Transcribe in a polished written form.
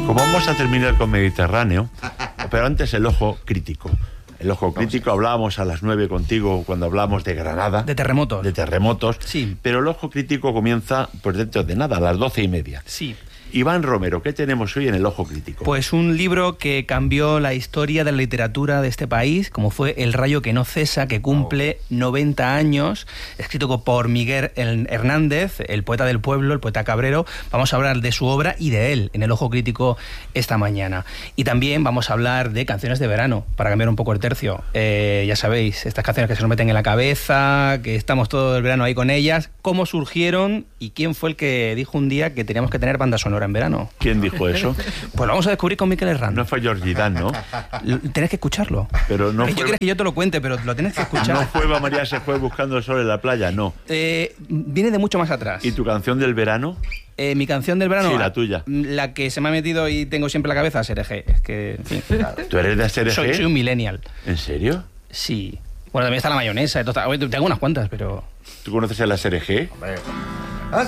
Como vamos a terminar con Mediterráneo, pero antes el ojo crítico. El ojo crítico, hablábamos a las 9 contigo cuando hablábamos de Granada. De terremotos. De terremotos. Sí. Pero el ojo crítico comienza pues dentro de nada, a las 12:30. Sí. Iván Romero, ¿qué tenemos hoy en el ojo crítico? Pues un libro que cambió la historia de la literatura de este país, como fue El rayo que no cesa, que cumple 90 años, escrito por Miguel Hernández, el poeta del pueblo, el poeta cabrero. Vamos a hablar de su obra y de él en el ojo crítico esta mañana. Y también vamos a hablar de canciones de verano, para cambiar un poco el tercio. Ya sabéis, estas canciones que se nos meten en la cabeza, que estamos todo el verano ahí con ellas, cómo surgieron y quién fue el que dijo un día que teníamos que tener banda sonora en verano. ¿Quién dijo eso? Pues lo vamos a descubrir con Miquel Hernández. No fue George Dan, ¿no? Tenés que escucharlo. Pero no Yo fue... creo que yo te lo cuente, pero lo tienes que escuchar. ¿No fue Eva María se fue buscando el sol en la playa? No. Viene de mucho más atrás. ¿Y tu canción del verano? Mi canción del verano... Sí, la tuya. La que se me ha metido y tengo siempre en la cabeza, SRG. Es que, en fin, claro. ¿Tú eres de SRG? Soy un millennial. ¿En serio? Sí. Bueno, también está la mayonesa. Tengo unas cuantas, pero... ¿Tú conoces el SRG? Hombre,